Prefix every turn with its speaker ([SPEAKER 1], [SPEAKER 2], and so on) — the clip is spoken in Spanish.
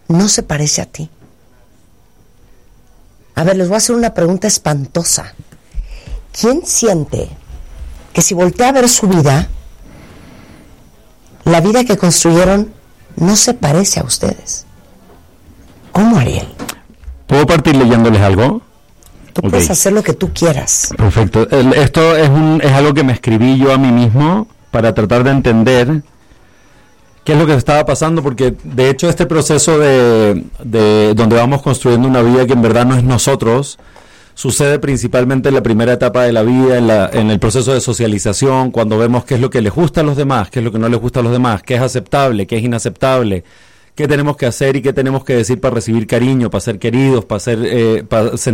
[SPEAKER 1] no se parece a ti. A ver, les voy a hacer una pregunta espantosa. ¿Quién siente que si voltea a ver su vida, la vida que construyeron no se parece a ustedes? ¿Cómo, Ariel?
[SPEAKER 2] ¿Puedo partir leyéndoles algo?
[SPEAKER 1] Tú puedes hacer lo que tú quieras.
[SPEAKER 2] Perfecto. Esto es algo que me escribí yo a mí mismo para tratar de entender qué es lo que estaba pasando, porque de hecho este proceso de donde vamos construyendo una vida que en verdad no es nosotros, sucede principalmente en la primera etapa de la vida, en el proceso de socialización, cuando vemos qué es lo que les gusta a los demás, qué es lo que no les gusta a los demás, qué es aceptable, qué es inaceptable, qué tenemos que hacer y qué tenemos que decir para recibir cariño, para ser queridos, para sentir